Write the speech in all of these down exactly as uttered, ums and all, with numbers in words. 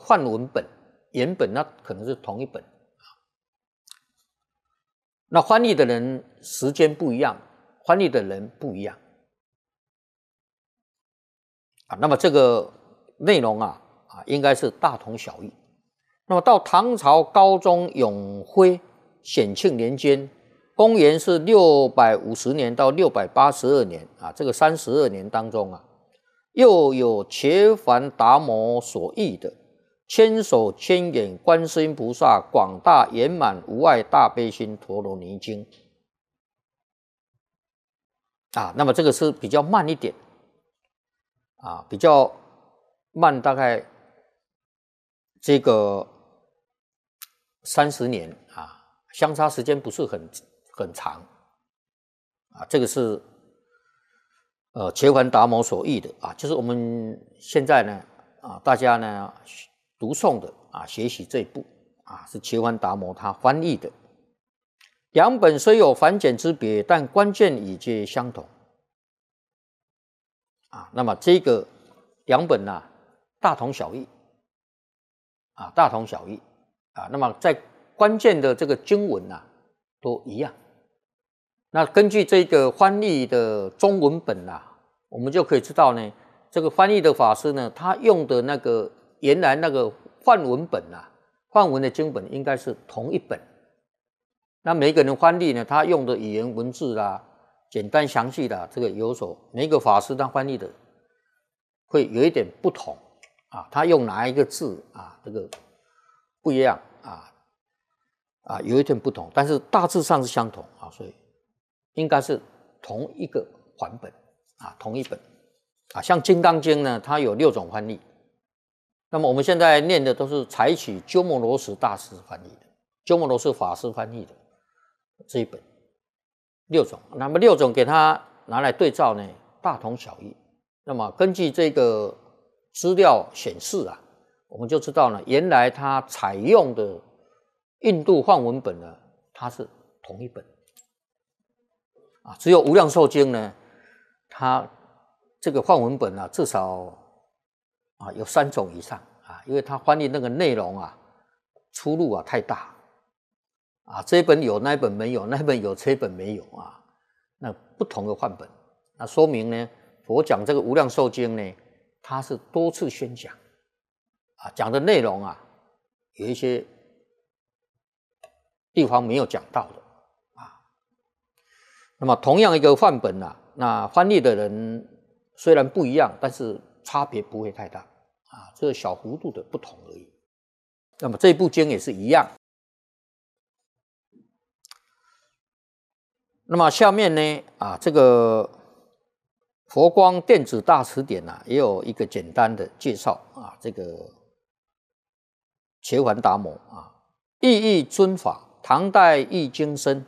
梵文本、原本那可能是同一本。那翻译的人时间不一样，翻译的人不一样啊。那么这个内容啊啊，应该是大同小异。那么到唐朝高宗永徽显庆年间，公元是六百五十年到六百八十二年啊，这个三十二年当中啊，又有伽梵达摩所译的千手千眼观世音菩萨广大圆满无碍大悲心陀罗尼经啊，那么这个是比较慢一点啊，比较慢，大概这个三十年啊，相差时间不是很很长啊，这个是呃伽梵达摩所译的啊，就是我们现在呢啊，大家呢读诵的啊，学习这一部啊，是伽梵达摩他翻译的。两本虽有繁简之别，但关键已皆相同啊。那么这个两本呢、啊，大同小异啊，大同小异啊。那么在关键的这个经文啊，都一样。那根据这个翻译的中文本啊，我们就可以知道呢，这个翻译的法师呢，他用的那个原来那个梵文本啊，梵文的经本应该是同一本。那每个人翻译呢，他用的语言文字啦、简单详细的这个有所，每一个法师他翻译的会有一点不同啊，他用哪一个字啊，这个不一样啊啊，有一点不同，但是大致上是相同啊，所以应该是同一个版本啊，同一本啊。像《金刚经》呢，它有六种翻译。那么我们现在念的都是采取鸠摩罗什大师翻译的，鸠摩罗什法师翻译的这一本六种。那么六种给他拿来对照呢，大同小异。那么根据这个资料显示啊，我们就知道呢，原来他采用的印度梵文本呢，它是同一本啊，只有《无量寿经》呢，它这个梵文本啊，至少啊，有三种以上啊，因为他翻译那个内容啊，出入啊太大啊，这一本有，那一本没有，那一本有，这一本没有啊，那不同的范本，那说明呢，佛讲这个《无量寿经》呢，它是多次宣讲啊，讲的内容啊，有一些地方没有讲到的啊。那么同样一个范本啊，那翻译的人虽然不一样，但是差别不会太大啊，这个小幅度的不同而已。那么这部经也是一样。那么下面呢啊，这个佛光电子大辞典啊，也有一个简单的介绍啊，这个伽梵达摩啊，意义尊法，唐代译经生，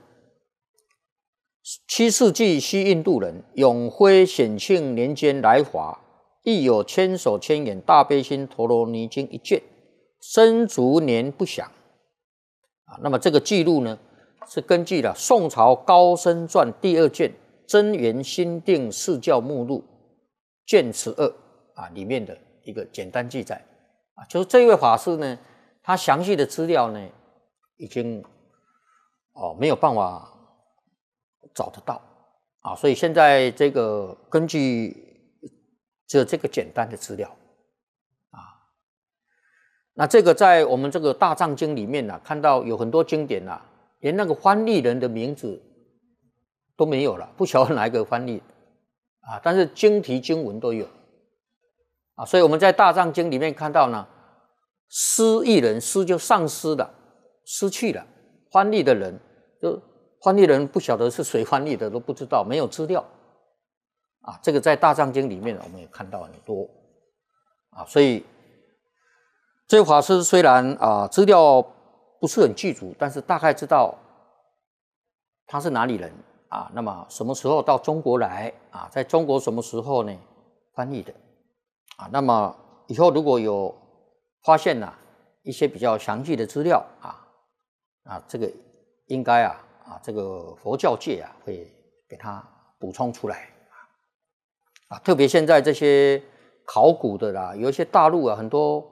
七世纪西印度人，永徽显庆年间来华，亦有千手千眼大悲心陀罗尼经一卷，生卒年不详啊。那么这个记录呢，是根据了宋朝高僧传第二卷真言心定释教目录卷十二啊里面的一个简单记载啊，就是这位法师呢，他详细的资料呢，已经哦没有办法找得到啊，所以现在这个根据只有这个简单的资料啊，那这个在我们这个大藏经里面呢、啊，看到有很多经典啊，连那个翻译人的名字都没有了，不晓得哪一个翻译啊，但是经题经文都有啊，所以我们在大藏经里面看到呢，失译人，失就丧失了，失去了，翻译的人就翻译人不晓得是谁翻译的，都不知道，没有资料啊。这个在大藏经里面我们也看到很多啊，所以这位法师虽然啊资料不是很具足，但是大概知道他是哪里人啊，那么什么时候到中国来啊，在中国什么时候呢翻译的啊，那么以后如果有发现了、啊、一些比较详细的资料啊啊，这个应该啊啊这个佛教界啊会给他补充出来啊，特别现在这些考古的啦，有一些大陆啊很多